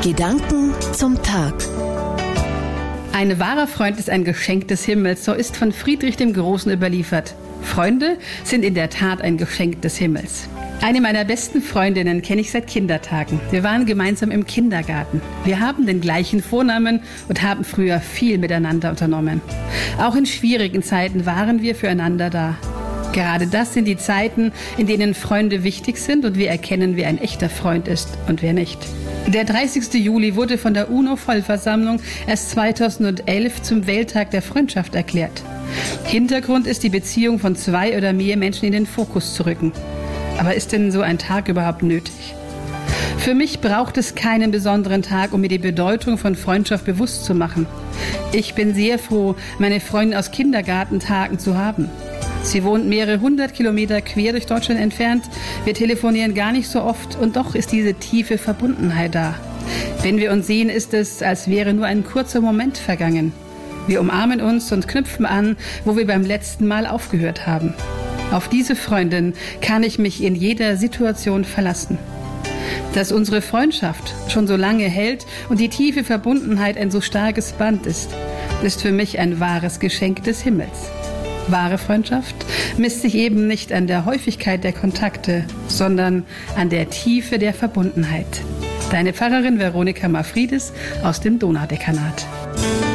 Gedanken zum Tag. Ein wahrer Freund ist ein Geschenk des Himmels, so ist von Friedrich dem Großen überliefert. Freunde sind in der Tat ein Geschenk des Himmels. Eine meiner besten Freundinnen kenne ich seit Kindertagen. Wir waren gemeinsam im Kindergarten. Wir haben den gleichen Vornamen und haben früher viel miteinander unternommen. Auch in schwierigen Zeiten waren wir füreinander da. Gerade das sind die Zeiten, in denen Freunde wichtig sind und wir erkennen, wer ein echter Freund ist und wer nicht. Der 30. Juli wurde von der UNO-Vollversammlung erst 2011 zum Welttag der Freundschaft erklärt. Hintergrund ist die Beziehung von 2 oder mehr Menschen in den Fokus zu rücken. Aber ist denn so ein Tag überhaupt nötig? Für mich braucht es keinen besonderen Tag, um mir die Bedeutung von Freundschaft bewusst zu machen. Ich bin sehr froh, meine Freundin aus Kindergartentagen zu haben. Sie wohnt mehrere 100 Kilometer quer durch Deutschland entfernt. Wir telefonieren gar nicht so oft und doch ist diese tiefe Verbundenheit da. Wenn wir uns sehen, ist es, als wäre nur ein kurzer Moment vergangen. Wir umarmen uns und knüpfen an, wo wir beim letzten Mal aufgehört haben. Auf diese Freundin kann ich mich in jeder Situation verlassen. Dass unsere Freundschaft schon so lange hält und die tiefe Verbundenheit ein so starkes Band ist für mich ein wahres Geschenk des Himmels. Wahre Freundschaft misst sich eben nicht an der Häufigkeit der Kontakte, sondern an der Tiefe der Verbundenheit. Deine Pfarrerin Veronika Mafridis aus dem Donaudekanat.